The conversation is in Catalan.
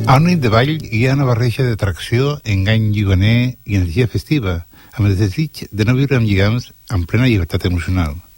A una nit de ball hi ha una barreja d'atracció, engany lliganer i energia festiva, amb el desig de no viure amb lligams en plena llibertat emocional.